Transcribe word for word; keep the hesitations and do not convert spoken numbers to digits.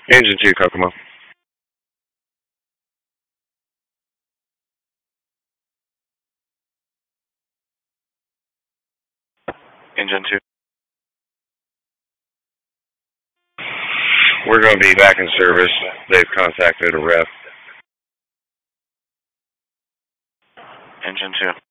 Engine two, Kokomo. Engine two. We're going to be back in service. They've contacted a rep. Engine two.